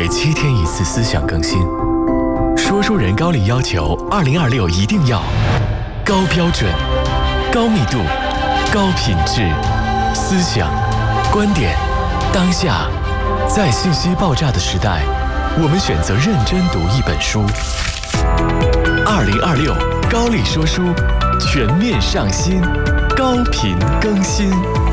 7天一次思想更新。说书人高丽要求2026一定要高标准、高密度、高品质，思想、观点、当下，在信息爆炸的时代，我们选择认真读一本书。2026高丽说书全面上新，高频更新。